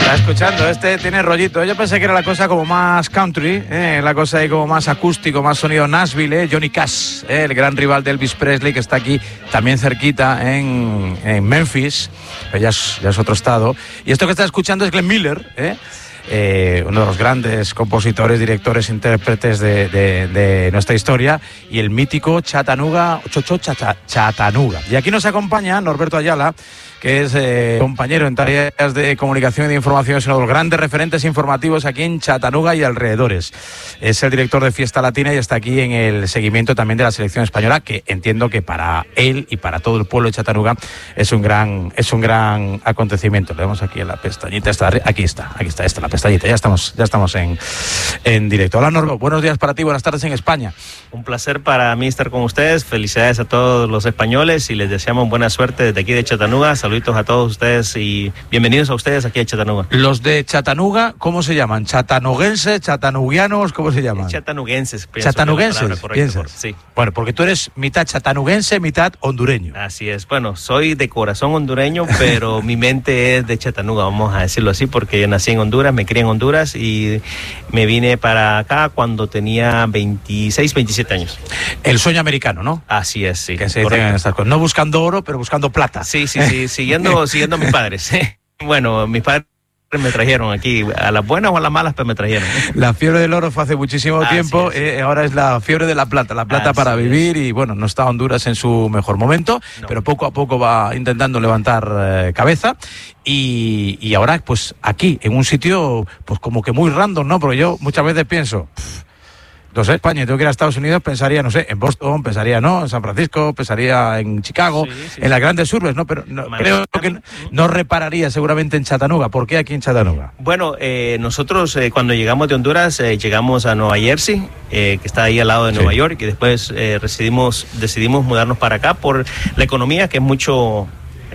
Está escuchando, este tiene rollito. Yo pensé que era la cosa como más country, la cosa ahí como más acústico, más sonido Nashville, Johnny Cash, el gran rival de Elvis Presley, que está aquí también cerquita en Memphis, pero ya es otro estado. Y esto que está escuchando es Glenn Miller, uno de los grandes compositores, directores, intérpretes de nuestra historia, y el mítico Chattanooga. Y aquí nos acompaña Norberto Ayala, que es compañero en tareas de comunicación y de información, es uno de los grandes referentes informativos aquí en Chattanooga y alrededores. Es el director de Fiesta Latina y está aquí en el seguimiento también de la selección española, que entiendo que para él y para todo el pueblo de Chattanooga es un gran acontecimiento. Le vemos aquí en la pestañita, aquí está la pestañita, ya estamos en directo. Hola Norberto, buenos días para ti, buenas tardes en España. Un placer para mí estar con ustedes, felicidades a todos los españoles y les deseamos buena suerte desde aquí de Chattanooga. Saluditos a todos ustedes y bienvenidos a ustedes aquí a Chattanooga. Los de Chattanooga, ¿cómo se llaman? ¿Chattanooguenses, chattanoogianos, cómo se llaman? Chattanooguenses. ¿Chattanooguenses? ¿Piensas? Sí. Bueno, porque tú eres mitad chattanooguense, mitad hondureño. Así es. Bueno, soy de corazón hondureño, pero mi mente es de Chattanooga, vamos a decirlo así, porque yo nací en Honduras, me crié en Honduras y me vine para acá cuando tenía 26, 27 años. El sueño americano, ¿no? Así es, sí. Que se dicen estas cosas. No buscando oro, pero buscando plata. Sí. Siguiendo a mis padres. Bueno, mis padres me trajeron aquí, a las buenas o a las malas, pero me trajeron. La fiebre del oro fue hace muchísimo tiempo, ahora es la fiebre de la plata para vivir y bueno, no está Honduras en su mejor momento, pero poco a poco va intentando levantar cabeza y ahora pues aquí, en un sitio pues como que muy random, ¿no? Porque yo muchas veces pienso... No sé, España, tengo que ir a Estados Unidos, pensaría, no sé, en Boston, pensaría, ¿no? En San Francisco, pensaría en Chicago, en las grandes urbes, ¿no? Pero creo que no repararía seguramente en Chattanooga. ¿Por qué aquí en Chattanooga? Bueno, nosotros cuando llegamos de Honduras, llegamos a Nueva Jersey, que está ahí al lado de Nueva York, y después decidimos mudarnos para acá por la economía, que es mucho...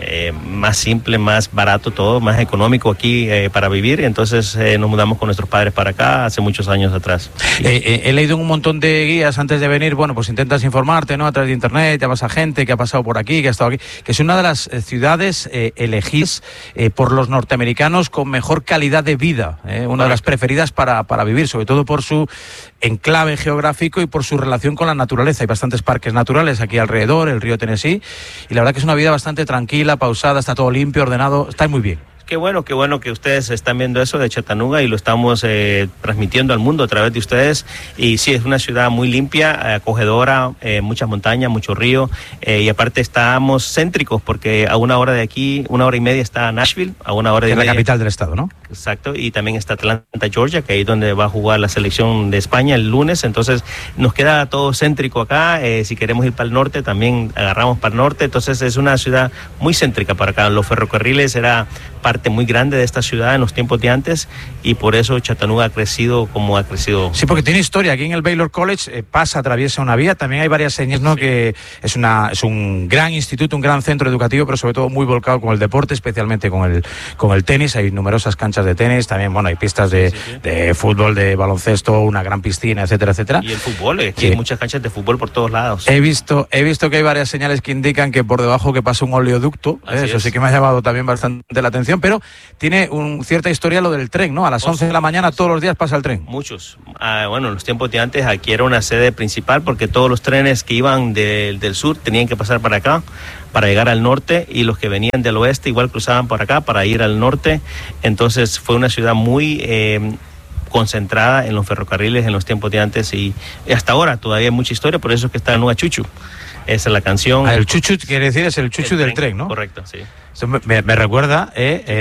más simple, más barato todo, más económico aquí para vivir. Entonces nos mudamos con nuestros padres para acá hace muchos años atrás. He leído un montón de guías antes de venir. Bueno, pues intentas informarte, ¿no? A través de internet, llamas a gente que ha pasado por aquí, que ha estado aquí, que es una de las ciudades elegidas por los norteamericanos con mejor calidad de vida, una de las preferidas para vivir, sobre todo por su enclave geográfico y por su relación con la naturaleza. Hay bastantes parques naturales aquí alrededor, el río Tennessee, y la verdad que es una vida bastante tranquila, pausada, está todo limpio, ordenado, está muy bien. Qué bueno que ustedes están viendo eso de Chattanooga y lo estamos transmitiendo al mundo a través de ustedes. Y sí, es una ciudad muy limpia, acogedora, muchas montañas, mucho río. Y aparte estamos céntricos porque a una hora de aquí, 1 hora y media está Nashville, a 1 hora y media. Es la capital del estado, ¿no? Exacto, y también está Atlanta, Georgia, que ahí es donde va a jugar la selección de España el lunes. Entonces nos queda todo céntrico acá. Si queremos ir para el norte, también agarramos para el norte. Entonces es una ciudad muy céntrica para acá. Los ferrocarriles era parte muy grande de esta ciudad en los tiempos de antes y por eso Chattanooga ha crecido como ha crecido. Sí, porque tiene historia. Aquí en el Baylor College atraviesa una vía. También hay varias señas, ¿no? Sí. Que es un gran instituto, un gran centro educativo, pero sobre todo muy volcado con el deporte, especialmente con el tenis. Hay numerosas canchas de tenis. También, bueno, hay pistas de fútbol, de baloncesto, una gran piscina, etcétera, etcétera. Y el fútbol, hay muchas canchas de fútbol por todos lados. He visto que hay varias señales que indican que por debajo que pasa un oleoducto. Eso sí que me ha llamado también bastante la atención, pero tiene cierta historia lo del tren, ¿no? A las 11 de la mañana todos los días pasa el tren. Muchos. Bueno, en los tiempos de antes aquí era una sede principal porque todos los trenes que iban del sur tenían que pasar para acá para llegar al norte y los que venían del oeste igual cruzaban por acá para ir al norte. Entonces fue una ciudad muy concentrada en los ferrocarriles en los tiempos de antes y hasta ahora todavía hay mucha historia, por eso es que está Nueva Chuchu. Esa es la canción. El chuchu quiere decir es el chuchu del tren, ¿no? Correcto, sí. Eso me recuerda.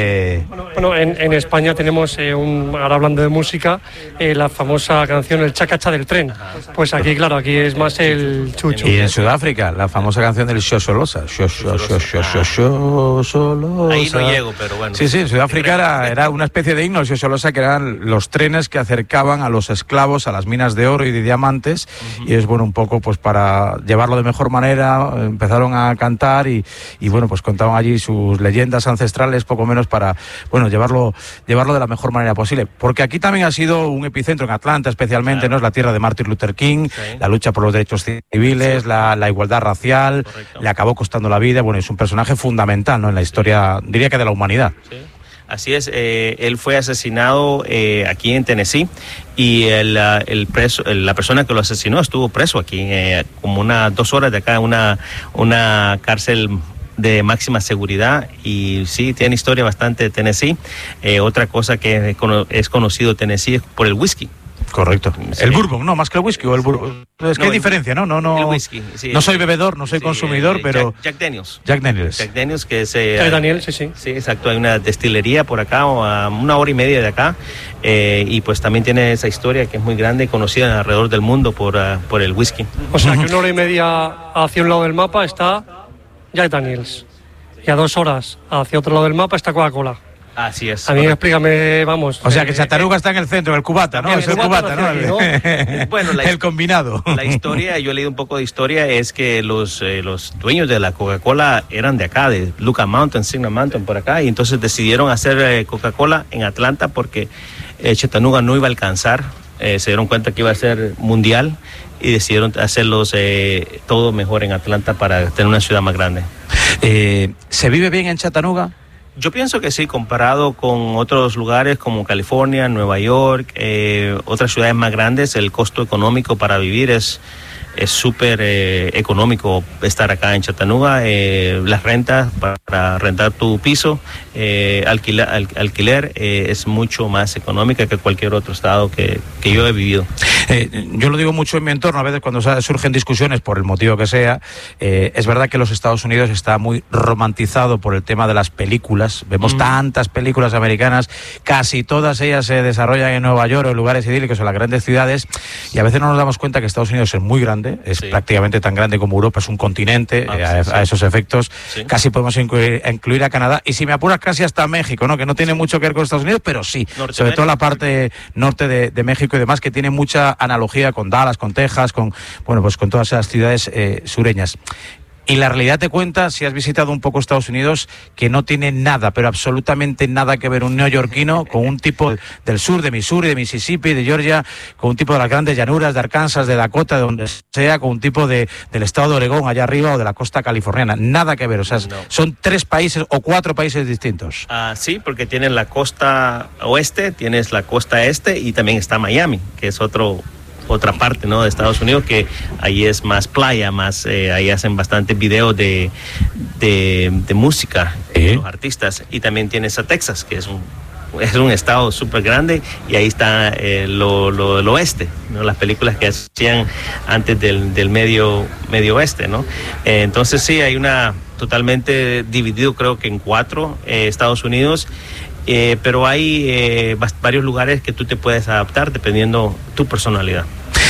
Bueno, en España tenemos, ahora hablando de música, la famosa canción El Chacacha del tren. Pues aquí, claro, aquí es más el chuchu. Y en Sudáfrica, la famosa canción del Xoxolosa. Xoxolosa. Ahí no llego, pero bueno. Sí, en Sudáfrica era una especie de himno, el Xoxolosa, que eran los trenes que acercaban a los esclavos a las minas de oro y de diamantes. Y es bueno un poco pues para llevarlo de mejor manera, empezaron a cantar y bueno, pues contaban allí sus leyendas ancestrales, poco menos para, bueno, llevarlo de la mejor manera posible. Porque aquí también ha sido un epicentro, en Atlanta especialmente, ¿no? Es la tierra de Martin Luther King, la lucha por los derechos civiles, la igualdad racial. Correcto. Le acabó costando la vida. Bueno, es un personaje fundamental, ¿no? En la historia, diría que de la humanidad. Sí. Así es, él fue asesinado aquí en Tennessee y la persona que lo asesinó estuvo preso aquí como unas 2 horas de acá, una cárcel de máxima seguridad, y sí, tiene historia bastante de Tennessee. Otra cosa que es conocido Tennessee es por el whisky. Correcto. Sí. El bourbon, no, más que el whisky. O el bourbon. Es que hay diferencia, ¿no? El whisky, sí. No soy bebedor, no soy consumidor, pero... Jack Daniels. Jack Daniels. Jack Daniels, que es... Jack Daniels, sí. Sí, exacto. Hay una destilería por acá, a 1 hora y media de acá. Y pues también tiene esa historia que es muy grande y conocida alrededor del mundo por el whisky. O sea, que 1 hora y media hacia un lado del mapa está Jack Daniels. Y a 2 horas hacia otro lado del mapa está Coca-Cola. Así es. A mí explícame, vamos. O sea, que Chattanooga está en el centro, el cubata, ¿no? Es el cubata, ¿no? Bueno, el combinado. La historia, yo he leído un poco de historia, es que los dueños de la Coca-Cola eran de acá, de Lookout Mountain, Signal Mountain, por acá, y entonces decidieron hacer Coca-Cola en Atlanta porque Chattanooga no iba a alcanzar, se dieron cuenta que iba a ser mundial y decidieron hacerlos todo mejor en Atlanta para tener una ciudad más grande. ¿Se vive bien en Chattanooga? Yo pienso que sí, comparado con otros lugares como California, Nueva York, otras ciudades más grandes, el costo económico para vivir es súper económico estar acá en Chattanooga. Las rentas para rentar tu piso, alquiler es mucho más económica que cualquier otro estado que yo he vivido. Yo lo digo mucho en mi entorno, a veces cuando surgen discusiones por el motivo que sea, es verdad que los Estados Unidos está muy romantizado por el tema de las películas. Vemos tantas películas americanas, casi todas ellas se desarrollan en Nueva York o en lugares idílicos, en las grandes ciudades, y a veces no nos damos cuenta que Estados Unidos es muy grande. Es prácticamente tan grande como Europa, es un continente, a esos efectos. Sí. Casi podemos incluir a Canadá, y si me apuras casi hasta México, ¿no? Que no tiene mucho que ver con Estados Unidos, pero sí, sobre todo la parte norte de México y demás, que tiene mucha analogía con Dallas, con Texas, con todas esas ciudades sureñas. Y la realidad te cuenta, si has visitado un poco Estados Unidos, que no tiene nada, pero absolutamente nada que ver un neoyorquino con un tipo del sur, de Missouri, de Mississippi, de Georgia, con un tipo de las grandes llanuras de Arkansas, de Dakota, de donde sea, con un tipo del estado de Oregón allá arriba o de la costa californiana. Nada que ver, o sea, son 3 países o 4 países distintos. Sí, porque tienes la costa oeste, tienes la costa este y también está Miami, que es otra parte, ¿no?, de Estados Unidos, que ahí es más playa, más ahí hacen bastantes videos de música, los artistas, y también tienes a Texas, que es un estado súper grande, y ahí está lo oeste, ¿no?, las películas que hacían antes del medio oeste, ¿no? Entonces sí, hay totalmente dividido, creo que en 4 Estados Unidos. Pero hay varios lugares que tú te puedes adaptar dependiendo tu personalidad.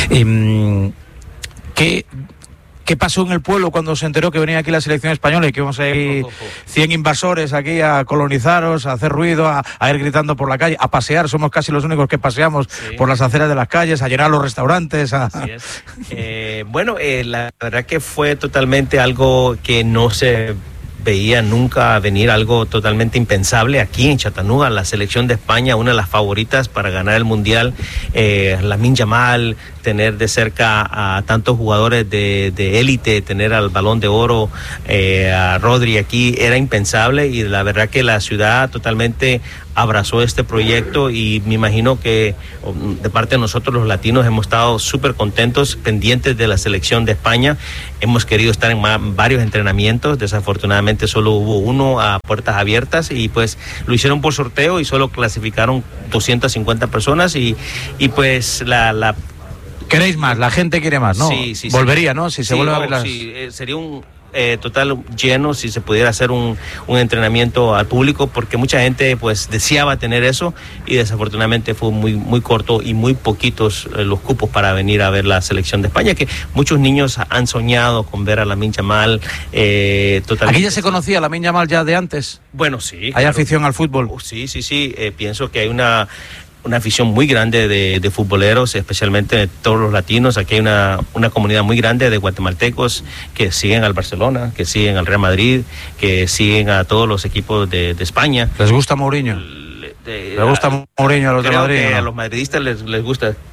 ¿Qué pasó en el pueblo cuando se enteró que venía aquí la selección española y que íbamos a ir 100 invasores aquí a colonizaros, a hacer ruido, a ir gritando por la calle, a pasear? Somos casi los únicos que paseamos por las aceras de las calles, a llenar los restaurantes. Así es. La verdad que fue totalmente algo que no se veía nunca venir, algo totalmente impensable aquí en Chattanooga. La selección de España, una de las favoritas para ganar el mundial, Lamine Yamal, tener de cerca a tantos jugadores de élite, tener al Balón de Oro, a Rodri aquí, era impensable, y la verdad que la ciudad totalmente abrazó este proyecto, y me imagino que de parte de nosotros los latinos hemos estado súper contentos, pendientes de la selección de España. Hemos querido estar en varios entrenamientos, desafortunadamente solo hubo uno a puertas abiertas, y pues lo hicieron por sorteo y solo clasificaron 250 personas, y pues ¿Queréis más? La gente quiere más, ¿no? Sí. Volvería, ¿no? Si se vuelve a ver las... Sí, sería un total lleno si se pudiera hacer un entrenamiento al público, porque mucha gente pues deseaba tener eso, y desafortunadamente fue muy, muy corto y muy poquitos los cupos para venir a ver la selección de España, que muchos niños han soñado con ver a Lamine Yamal. ¿Aquí ya se conocía a Lamine Yamal ya de antes? Bueno, sí. ¿Hay claro afición al fútbol? Sí. Pienso que hay una afición muy grande de futboleros, especialmente de todos los latinos. Aquí hay una comunidad muy grande de guatemaltecos que siguen al Barcelona, que siguen al Real Madrid, que siguen a todos los equipos de España. ¿Les gusta Mourinho? ¿Les gusta Mourinho a los de Madrid? Que a los madridistas les gusta.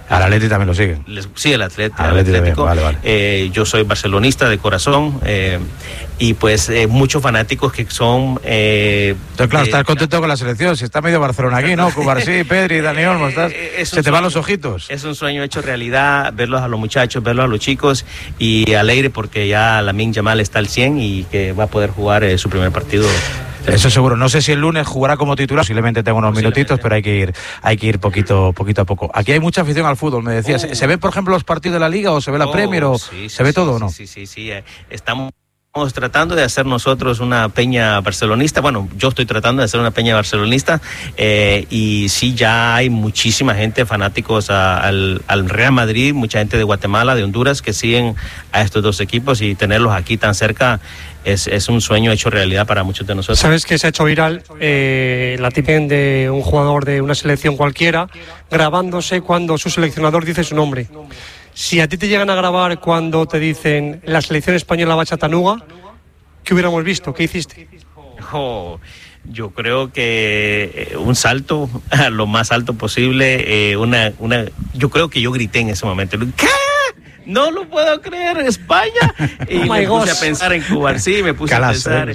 Al Atleti también lo siguen. Sí, el Atlético. Vale. Yo soy barcelonista de corazón y pues muchos fanáticos que son... Entonces, claro, estás contento con la selección. Si está medio Barcelona aquí, ¿no? Cubarsí, Pedri, Dani Olmo, se te van los ojitos. Es un sueño hecho realidad, verlos a los muchachos, verlos a los chicos, y alegre porque ya Lamine Yamal está al 100 y que va a poder jugar su primer partido. Eso seguro. No sé si el lunes jugará como titular, posiblemente tenga unos minutitos, pero hay que ir poquito a poco. Aquí hay mucha afición al fútbol, me decías. ¿Se ven, por ejemplo, los partidos de la Liga o se ve la Premier o se ve todo o no? Sí. Estamos tratando de hacer nosotros una peña barcelonista. Bueno, yo estoy tratando de hacer una peña barcelonista y sí, ya hay muchísima gente, fanáticos al Real Madrid, mucha gente de Guatemala, de Honduras, que siguen a estos dos equipos, y tenerlos aquí tan cerca es un sueño hecho realidad para muchos de nosotros. ¿Sabes que se ha hecho viral la tipen de un jugador de una selección cualquiera grabándose cuando su seleccionador dice su nombre? Si a ti te llegan a grabar cuando te dicen la selección española va a Chattanooga, ¿qué hubiéramos visto? ¿Qué hiciste? Yo creo que un salto a lo más alto posible, yo creo que yo grité en ese momento. ¿Qué? No lo puedo creer, España. Y me puse a pensar en Cubarsí, me puse a pensar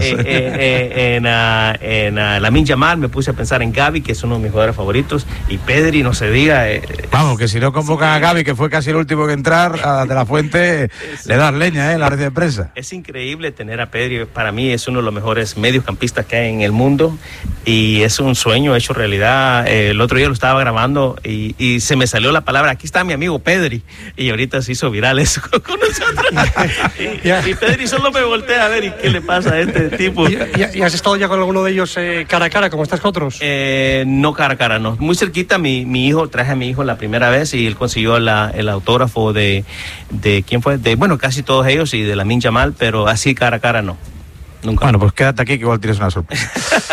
en Lamine Yamal, me puse a pensar en Gavi, que es uno de mis jugadores favoritos, y Pedri, no se diga. Vamos, que si no convocan a Gavi, que fue casi el último que entrar, a De La Fuente le das leña en la red de prensa. Es increíble tener a Pedri, para mí es uno de los mejores mediocampistas que hay en el mundo, y es un sueño hecho realidad. El otro día lo estaba grabando y se me salió la palabra, aquí está mi amigo Pedri, y ahorita se hizo viral eso con nosotros. Y Pedri solo me voltea a ver, ¿y qué le pasa a este tipo? ¿Y has estado ya con alguno de ellos cara a cara, como estás con otros? No cara a cara, no. Muy cerquita, mi hijo, traje a mi hijo la primera vez y él consiguió el autógrafo de ¿quién fue? Bueno, casi todos ellos, y de Lamine Yamal, pero así cara a cara no. Nunca. Bueno, pues quédate aquí que igual tienes una sorpresa.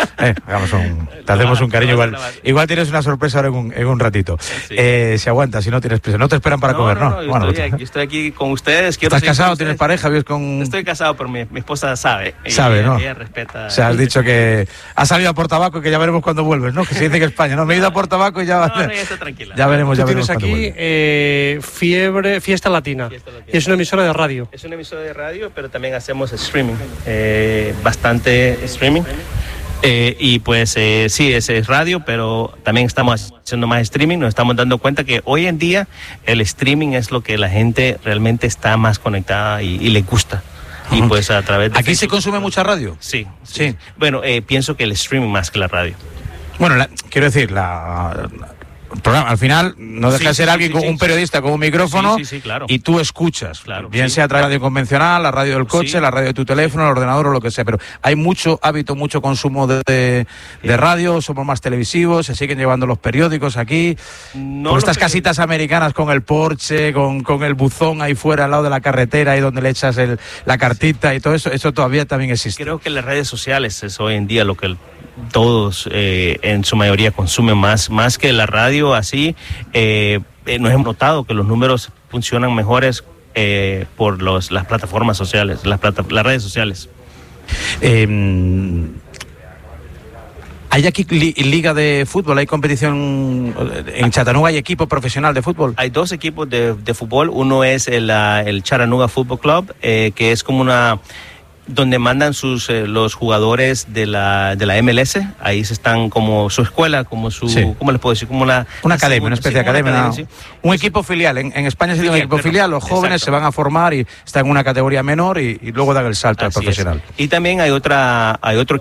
Te hacemos un cariño. Igual tienes una sorpresa ahora en un ratito. Sí. Si aguantas, si no tienes prisa. No te esperan para comer, ¿no? Yo estoy aquí con ustedes. ¿Estás casado? ¿Tienes pareja? ¿Vives con...? Estoy casado, pero mi esposa sabe. Sabe, ¿no? Ella respeta. O sea, has dicho que has salido a por tabaco y que ya veremos cuando vuelves, ¿no? Que se dice que España, ¿no? Me he ido a por tabaco y ya... No, ya está tranquila. Ya veremos cuando vuelves. Tienes aquí Fiesta Latina. Y es una emisora de radio. Es una emisora de radio, pero también hacemos streaming. Bastante streaming. Y pues sí, es radio, pero también estamos haciendo más streaming. Nos estamos dando cuenta que hoy en día el streaming es lo que la gente realmente está más conectada y le gusta. Y pues a través de ¿Aquí Facebook, se consume mucha radio? Sí. Bueno, pienso que el streaming más que la radio. Bueno, quiero decir, programa, al final no deja de ser alguien con un periodista con un micrófono claro. Y tú escuchas, bien sea a través de radio convencional, la radio del coche, la radio de tu teléfono, el ordenador o lo que sea, pero hay mucho hábito, mucho consumo de radio, somos más televisivos, se siguen llevando los periódicos aquí, con estas casitas americanas con el Porsche, con el buzón ahí fuera al lado de la carretera, ahí donde le echas la cartita y todo eso todavía también existe. Creo que las redes sociales es hoy en día lo que todos en su mayoría consumen más que la radio. Así nos hemos notado que los números funcionan mejores por las plataformas sociales, las redes sociales. ¿Hay aquí liga de fútbol? ¿Hay competición en Chattanooga? ¿Hay equipo profesional de fútbol? Hay dos equipos de fútbol. Uno es el Chattanooga Football Club, que es como donde mandan los jugadores de la MLS. Ahí se están como su escuela, como su ¿cómo les puedo decir? Como una academia, una especie de academia. Un equipo filial. En España sería un equipo filial. Los jóvenes se van a formar y están en una categoría menor y luego dan el salto al profesional. Y también hay otro